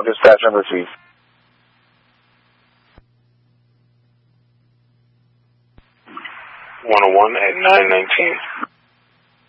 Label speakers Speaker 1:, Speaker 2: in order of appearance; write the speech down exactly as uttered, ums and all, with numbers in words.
Speaker 1: dispatch number three.
Speaker 2: one oh one at nine nineteen.